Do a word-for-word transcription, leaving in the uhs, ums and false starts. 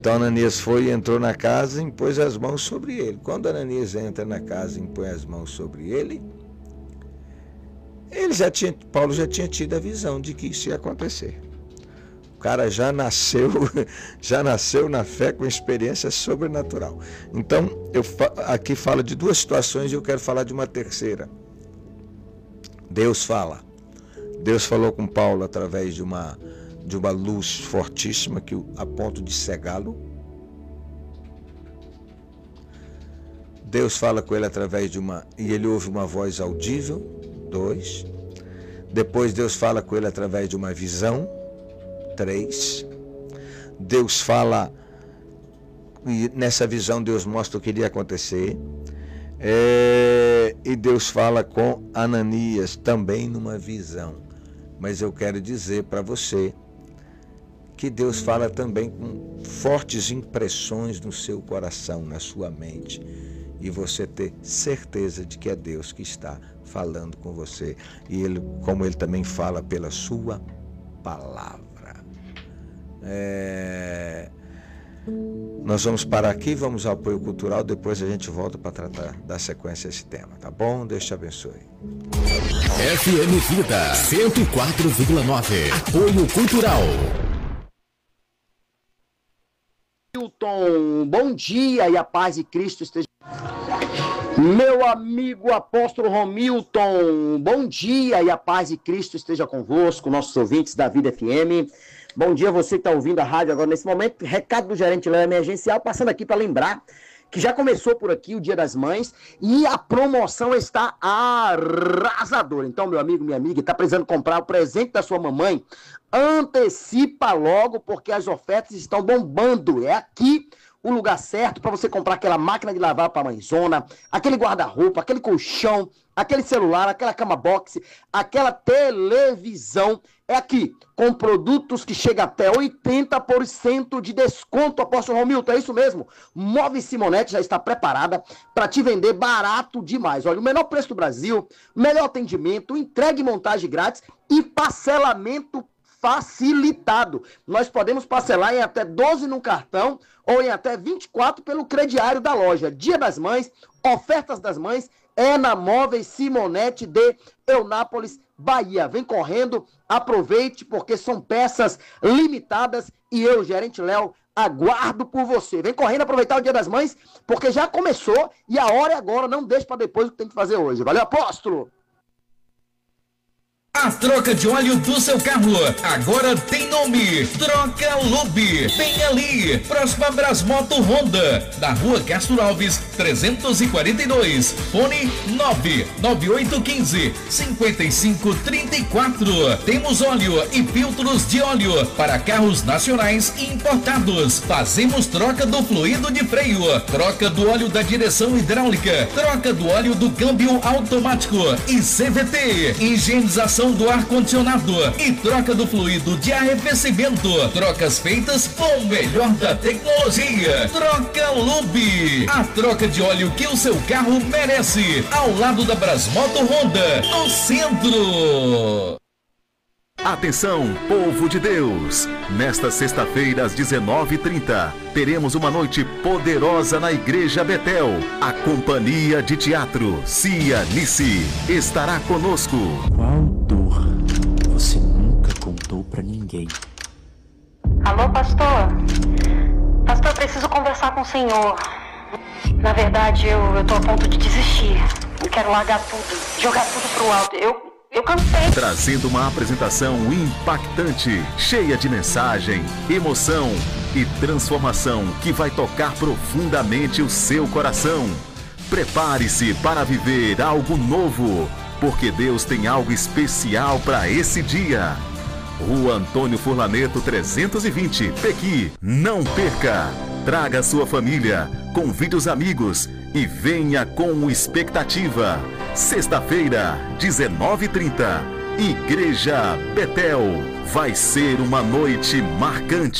Então Ananias foi e entrou na casa e impôs as mãos sobre ele. Quando Ananias entra na casa e impõe as mãos sobre ele, ele já tinha, Paulo já tinha tido a visão de que isso ia acontecer. O cara já nasceu, já nasceu na fé com experiência sobrenatural. Então, eu aqui falo de duas situações e eu quero falar de uma terceira. Deus fala. Deus falou com Paulo através de uma, de uma luz fortíssima que a ponto de cegá-lo. Deus fala com ele através de uma... E ele ouve uma voz audível. Dois. Depois Deus fala com ele através de uma visão. Três. Deus fala... E nessa visão Deus mostra o que iria acontecer. É, e Deus fala com Ananias também numa visão. Mas eu quero dizer para você que Deus fala também com fortes impressões no seu coração, na sua mente. E você ter certeza de que é Deus que está falando com você. E ele, como ele também fala pela sua palavra. É... Nós vamos parar aqui, vamos ao apoio cultural, depois a gente volta para tratar da sequência desse tema, tá bom? Deus te abençoe. F M Vida cento e quatro vírgula nove, apoio cultural. Milton, bom dia e a paz de Cristo esteja... Meu amigo apóstolo Romilton, bom dia e a paz de Cristo esteja convosco, nossos ouvintes da Vida F M. Bom dia você que está ouvindo a rádio agora nesse momento. Recado do gerente Léo Emergencial, passando aqui para lembrar que já começou por aqui o Dia das Mães e a promoção está arrasadora. Então, meu amigo, minha amiga, está precisando comprar o presente da sua mamãe, antecipa logo, porque as ofertas estão bombando. É aqui o lugar certo para você comprar aquela máquina de lavar para a mãezona, aquele guarda-roupa, aquele colchão, aquele celular, aquela cama box, aquela televisão. É aqui, com produtos que chegam até oitenta por cento de desconto, apóstolo Romilton, é isso mesmo? Móveis Simonete já está preparada para te vender barato demais. Olha, o menor preço do Brasil, melhor atendimento, entrega e montagem grátis e parcelamento facilitado. Nós podemos parcelar em até doze no cartão ou em até vinte e quatro pelo crediário da loja. Dia das Mães, ofertas das mães, é na Móveis Simonete de Eunápolis, Bahia. Vem correndo, aproveite, porque são peças limitadas e eu, gerente Léo, aguardo por você. Vem correndo aproveitar o Dia das Mães, porque já começou e a hora é agora, não deixe para depois o que tem que fazer hoje. Valeu, apóstolo! A troca de óleo do seu carro agora tem nome: Troca Lube. Vem ali, próxima a Brasmoto Honda, na rua Castro Alves, trezentos e quarenta e dois. Fone nove nove oito um cinco, cinco cinco três quatro. Temos óleo e filtros de óleo para carros nacionais e importados. Fazemos troca do fluido de freio, troca do óleo da direção hidráulica, troca do óleo do câmbio automático e C V T, higienização do ar-condicionado e troca do fluido de arrefecimento. Trocas feitas com o melhor da tecnologia. Troca Lube. A troca de óleo que o seu carro merece. Ao lado da Brasmoto Honda, no centro. Atenção, povo de Deus! Nesta sexta-feira, às dezenove e trinta, teremos uma noite poderosa na Igreja Betel. A companhia de teatro Cia Nice estará conosco. Qual dor você nunca contou pra ninguém? Alô, pastor? Pastor, eu preciso conversar com o senhor. Na verdade, eu, eu tô a ponto de desistir. Eu quero largar tudo, jogar tudo pro alto. Eu... Eu cansei. Trazendo uma apresentação impactante, cheia de mensagem, emoção e transformação que vai tocar profundamente o seu coração. Prepare-se para viver algo novo, porque Deus tem algo especial para esse dia. Rua Antônio Furlaneto trezentos e vinte, Pequi. Não perca! Traga sua família, convide os amigos e venha com expectativa. Sexta-feira, dezenove e trinta, Igreja Betel. Vai ser uma noite marcante.